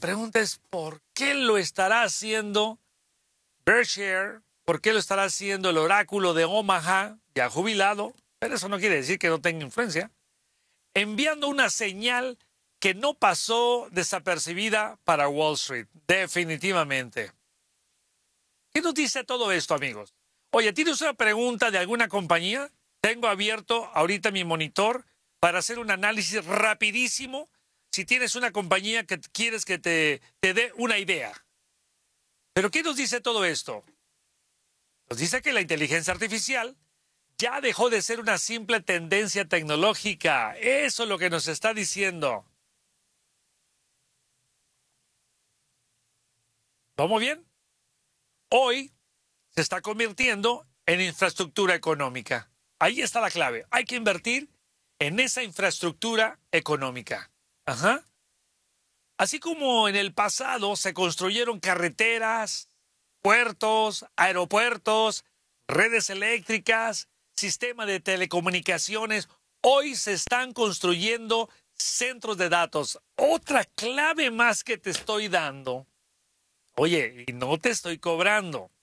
pregunta es, ¿por qué lo estará haciendo Berkshire? ¿Por qué lo estará haciendo el oráculo de Omaha, ya jubilado? Pero eso no quiere decir que no tenga influencia. Enviando una señal que no pasó desapercibida para Wall Street, definitivamente. ¿Qué nos dice todo esto, amigos? Oye, ¿tienes una pregunta de alguna compañía? Tengo abierto ahorita mi monitor para hacer un análisis rapidísimo. Si tienes una compañía que quieres que te dé una idea. ¿Pero qué nos dice todo esto? Nos dice que la inteligencia artificial ya dejó de ser una simple tendencia tecnológica. Eso es lo que nos está diciendo. ¿Vamos bien? Hoy se está convirtiendo en infraestructura económica. Ahí está la clave. Hay que invertir en esa infraestructura económica. Ajá. Así como en el pasado se construyeron carreteras, puertos, aeropuertos, redes eléctricas, sistema de telecomunicaciones, hoy se están construyendo centros de datos. Otra clave más que te estoy dando. Oye, y no te estoy cobrando.